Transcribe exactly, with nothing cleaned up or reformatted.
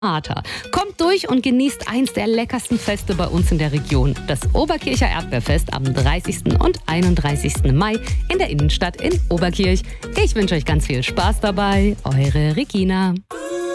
Theater. Kommt durch und genießt eins der leckersten Feste bei uns in der Region. Das Oberkircher Erdbeerfest am dreißigsten und einunddreißigsten Mai in der Innenstadt in Oberkirch. Ich wünsche euch ganz viel Spaß dabei. Eure Regina.